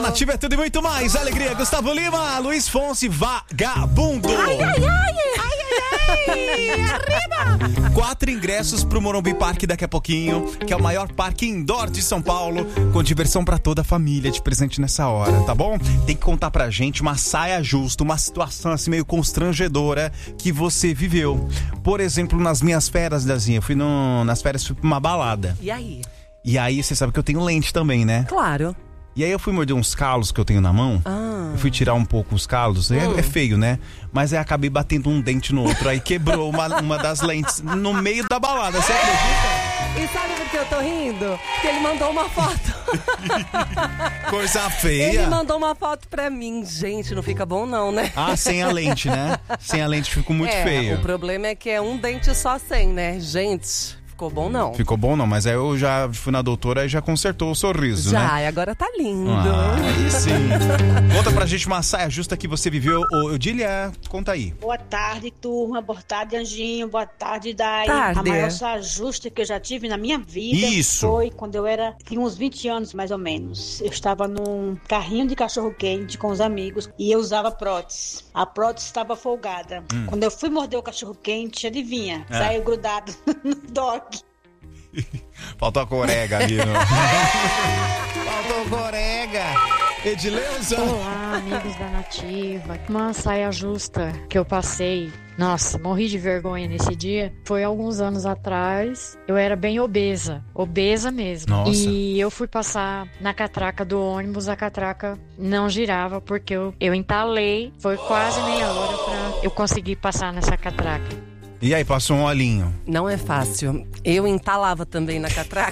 Nativa é tudo e muito mais. Alegria, Gustavo Lima, Luiz Fonsi, Vagabundo. Ai, ai, ai, ai, ai, ai, arriba. 4 ingressos pro Morumbi Parque daqui a pouquinho, que é o maior parque indoor de São Paulo, com diversão pra toda a família de presente nessa hora, tá bom? Tem que contar pra gente uma saia justa, uma situação assim meio constrangedora que você viveu. Por exemplo, nas minhas férias, Dazinha, eu fui nas férias, fui pra uma balada. E aí? E aí, você sabe que eu tenho lente também, né? Claro. E aí eu fui morder uns calos que eu tenho na mão. Eu fui tirar um pouco os calos. É feio, né? Mas aí acabei batendo um dente no outro. Aí quebrou uma das lentes no meio da balada. Você acredita? E sabe por que eu tô rindo? Porque ele mandou uma foto. Coisa feia. Ele mandou uma foto pra mim. Gente, não fica bom não, né? Ah, sem a lente, né? Sem a lente ficou muito feio. O problema é que é um dente só sem, né? Gente... Ficou bom não. Ficou bom não, mas aí eu já fui na doutora e já consertou o sorriso, né? Já, e agora tá lindo. Aí sim. Conta pra gente uma saia justa que você viveu. Ô, Odília, conta aí. Boa tarde, turma. Boa tarde, Anjinho. Boa tarde, Dai. Tarde. A maior saia justa que eu já tive na minha vida foi quando eu tinha uns 20 anos, mais ou menos. Eu estava num carrinho de cachorro-quente com os amigos e eu usava prótese. A prótese estava folgada. Quando eu fui morder o cachorro-quente, adivinha? Saiu grudado no dog. Faltou a corega ali, não? Faltou corega. Edileuza. Olá, amigos da Nativa. Uma saia justa que eu passei. Nossa, morri de vergonha nesse dia. Foi alguns anos atrás. Eu era bem obesa mesmo. Nossa. E eu fui passar na catraca do ônibus. A catraca não girava porque eu entalei. Foi quase meia hora pra eu conseguir passar nessa catraca. E aí, passou um olhinho. Não é fácil. Eu entalava também na catraca.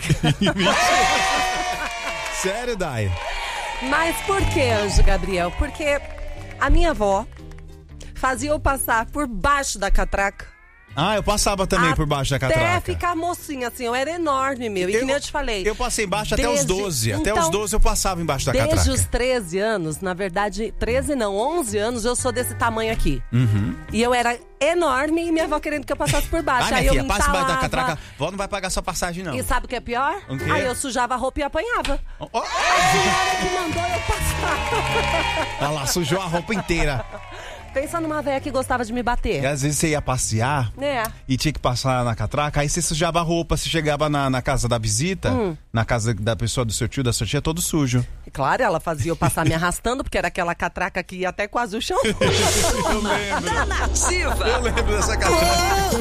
Sério, Dai? Mas por que, Anjo Gabriel? Porque a minha avó fazia eu passar por baixo da catraca. Ah, eu passava também por baixo da catraca. Até ficar mocinha, assim, eu era enorme, meu. E que nem eu te falei. Eu passei embaixo até os 12. Até Então, os 12 eu passava embaixo da catraca. Desde os 13 anos, na verdade, 13 não, 11 anos, eu sou desse tamanho aqui. E eu era enorme e minha avó querendo que eu passasse por baixo. Ai, aí minha eu filha, passa embaixo da entalava. catraca. Vó não vai pagar sua passagem, não. E sabe o que é pior? O quê? Aí eu sujava a roupa e apanhava. Oh, A senhora que mandou eu passar. olha lá, sujou a roupa inteira. Pensa numa velha que gostava de me bater. E às vezes você ia passear e tinha que passar na catraca, aí você sujava a roupa, você chegava na casa da visita, na casa da pessoa, do seu tio, da sua tia, todo sujo. Claro, ela fazia eu passar me arrastando, porque era aquela catraca que ia até quase o chão. Eu lembro. Nativa. Eu lembro dessa catraca.